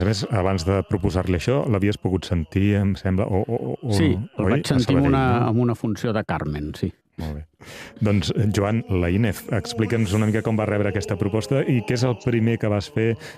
A més, abans de proposar-li això, l'havies pogut sentir, em sembla, Sí, el oi? vaig sentir amb una funció de Carmen, sí. Molt bé. Doncs, Joan, la Inés, explica'ns una mica com va rebre aquesta proposta i què és el primer que vas fer